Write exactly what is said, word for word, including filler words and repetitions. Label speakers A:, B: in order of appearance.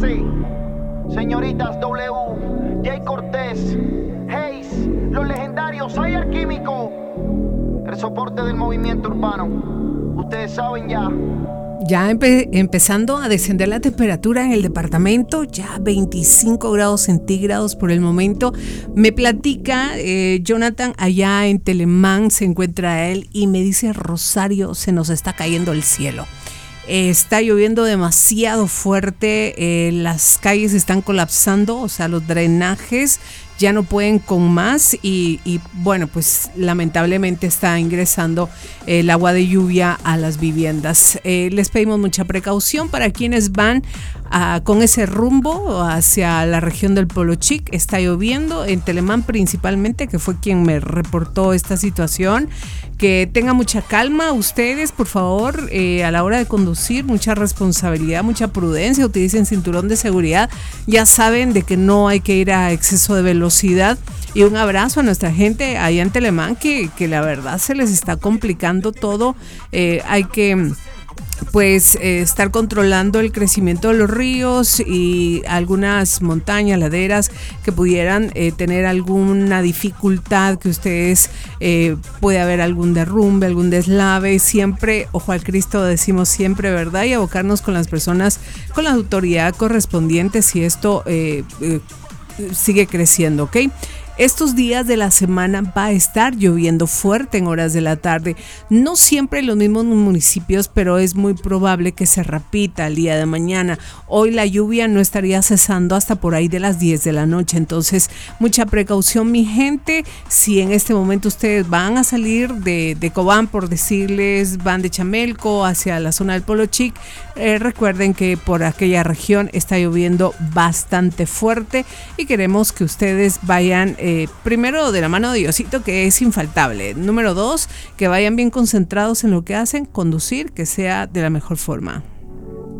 A: C, señoritas W, Jay Cortés, Hayes, los legendarios Ayer Químico, el soporte del movimiento urbano. Ustedes saben ya.
B: Ya empe- empezando a descender la temperatura en el departamento, ya veinticinco grados centígrados por el momento. Me platica eh, Jonathan, allá en Telemán se encuentra él y me dice: Rosario, se nos está cayendo el cielo. Eh, está lloviendo demasiado fuerte, eh, las calles están colapsando, o sea, los drenajes ya no pueden con más y, y bueno, pues lamentablemente está ingresando el agua de lluvia a las viviendas. Eh, les pedimos mucha precaución para quienes van a, con ese rumbo hacia la región del Polo Chic. Está lloviendo en Telemán principalmente, que fue quien me reportó esta situación. Que tengan mucha calma ustedes, por favor, eh, a la hora de conducir, mucha responsabilidad, mucha prudencia, utilicen cinturón de seguridad. Ya saben de que no hay que ir a exceso de velocidad. Y un abrazo a nuestra gente allá en Telemán, que, que la verdad se les está complicando todo. Eh, hay que pues eh, estar controlando el crecimiento de los ríos y algunas montañas, laderas que pudieran eh, tener alguna dificultad, que ustedes eh, puede haber algún derrumbe, algún deslave. Siempre, ojo al Cristo, decimos siempre, ¿verdad? Y abocarnos con las personas, con la autoridad correspondiente si esto eh, eh, sigue creciendo, ¿ok? Estos días de la semana va a estar lloviendo fuerte en horas de la tarde. No siempre en los mismos municipios, pero es muy probable que se repita el día de mañana. Hoy la lluvia no estaría cesando hasta por ahí de las diez de la noche. Entonces, mucha precaución, mi gente. Si en este momento ustedes van a salir de, de Cobán, por decirles, van de Chamelco hacia la zona del Polo Chic, eh, recuerden que por aquella región está lloviendo bastante fuerte y queremos que ustedes vayan Eh, primero de la mano de Diosito, que es infaltable. Número dos, que vayan bien concentrados en lo que hacen, conducir, que sea de la mejor forma.